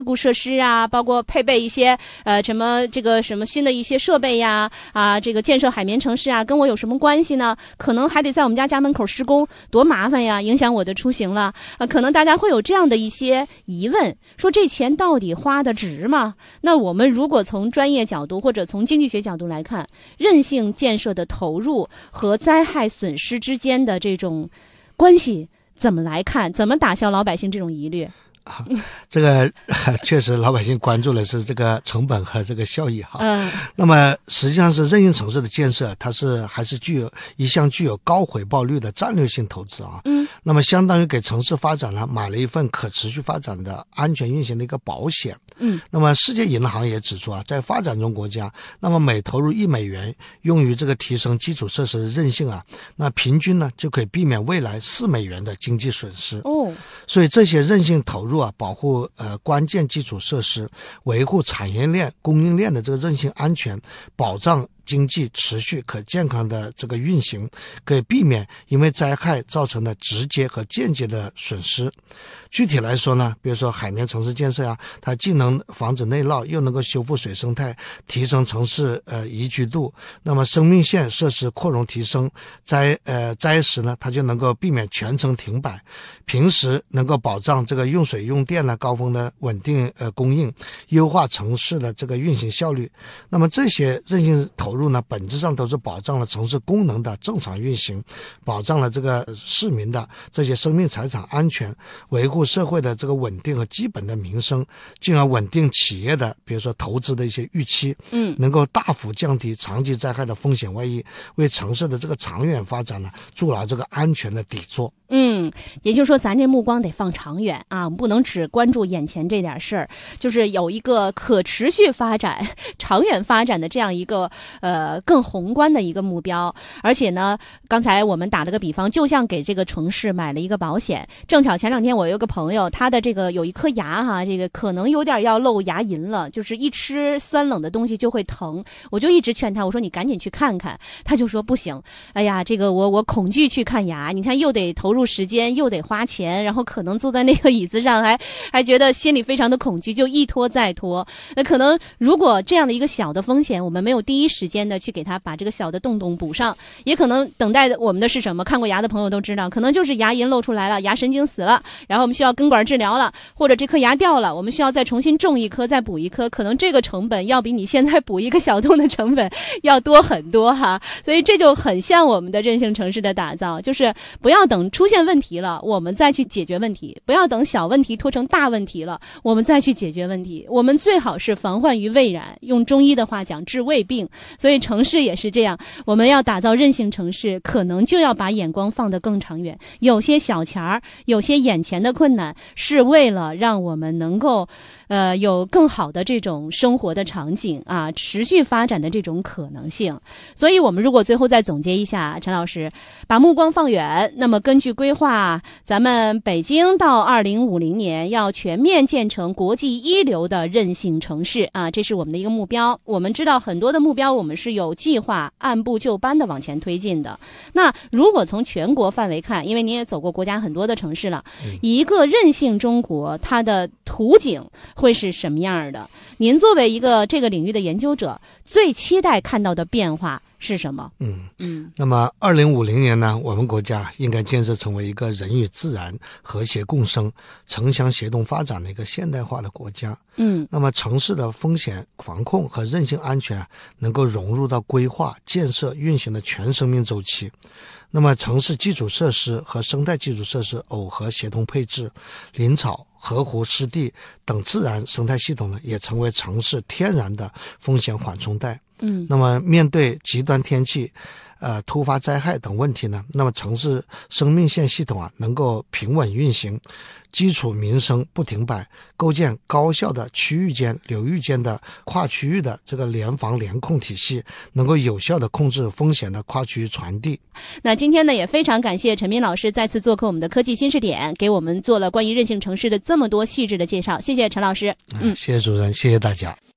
固设施啊，包括配备一些什么新的一些设备呀，这个建设海绵城市啊，跟我有什么关系呢？可能还得在我们家门口施工，多麻烦呀，影响我的出行了。可能大家会有这样的一些疑问，说这钱到底花的值吗？那我们如果从专业角度或者从经济学角度来看，韧性建设的投入和灾害损失之间的这种关系怎么来看？怎么打消老百姓这种疑虑？ 这个确实老百姓关注的是这个成本和这个效益哈。那么实际上是韧性城市的建设，它还是具有高回报率的战略性投资啊。那么相当于给城市发展呢买了一份可持续发展的安全运行的一个保险。那么世界银行也指出啊，在发展中国家，那么每投入$1用于这个提升基础设施的韧性啊，那平均呢就可以避免未来$4的经济损失。所以这些韧性投入啊，保护关键基础设施，维护产业链供应链的这个韧性安全，保障经济持续可健康的这个运行，可以避免因为灾害造成的直接和间接的损失。具体来说呢，比如说海绵城市建设啊，它既能防止内涝，又能够修复水生态，提升城市宜居度。那么生命线设施扩容提升，灾时呢，它就能够避免全程停摆，平时能够保障这个用水用电呢高峰的稳定供应，优化城市的这个运行效率。那么这些韧性投入呢，本质上都是保障了城市功能的正常运行，保障了这个市民的这些生命财产安全，维护社会的这个稳定和基本的民生，进而稳定企业的比如说投资的一些预期，能够大幅降低长期灾害的风险外溢，为城市的这个长远发展呢筑牢这个安全的底座。 也就是说咱这目光得放长远啊，不能只关注眼前这点事儿，就是有一个可持续发展、长远发展的这样一个更宏观的一个目标。而且呢，刚才我们打了个比方，就像给这个城市买了一个保险。正巧前2天我有个朋友，他的这个有一颗牙哈，这个可能有点要露牙龈了，就是一吃酸冷的东西就会疼。我就一直劝他，我说你赶紧去看看。他就说不行，哎呀，这个我恐惧去看牙，你看又得投入时间，又得花钱，然后可能坐在那个椅子上还觉得心里非常的恐惧，就一拖再拖。那可能如果这样的一个小的风险，我们没有第一时间的去给他把这个小的洞补上，也可能等待我们的是什么？看过牙的朋友都知道，可能就是牙龈露出来了，牙神经死了，然后我们需要根管治疗了，或者这颗牙掉了，我们需要再重新种一颗，再补一颗，可能这个成本要比你现在补一个小洞的成本要多很多哈。所以这就很像我们的韧性城市的打造，就是不要等出现问题了我们再去解决问题，不要等小问题拖成大问题了我们再去解决问题，我们最好是防患于未然，用中医的话讲治未病。所以城市也是这样，我们要打造韧性城市，可能就要把眼光放得更长远，有些小钱儿，有些眼前的困难，是为了让我们能够有更好的这种生活的场景啊，持续发展的这种可能性。所以我们如果最后再总结一下，陈老师把目光放远，那么根据规划，咱们北京到2050年要全面建成国际一流的韧性城市啊，这是我们的一个目标。我们知道很多的目标我们是有计划按部就班的往前推进的。那如果从全国范围看，因为您也走过国家很多的城市了，一个韧性中国它的图景会是什么样的？您作为一个这个领域的研究者，最期待看到的变化是什么？那么 2050年呢，我们国家应该建设成为一个人与自然和谐共生、城乡协同发展的一个现代化的国家。那么城市的风险防控和韧性安全能够融入到规划、建设、运行的全生命周期。那么城市基础设施和生态基础设施耦合协同配置，林草、河湖、湿地等自然生态系统呢，也成为城市天然的风险缓冲带。那么面对极端天气突发灾害等问题呢，那么城市生命线系统啊能够平稳运行，基础民生不停摆，构建高效的区域间、流域间的跨区域的这个联防联控体系，能够有效的控制风险的跨区域传递。 那今天呢，也非常感谢陈斌老师再次做客我们的科技新视点，给我们做了关于韧性城市的这么多细致的介绍，谢谢陈老师。 谢谢主持人，谢谢大家。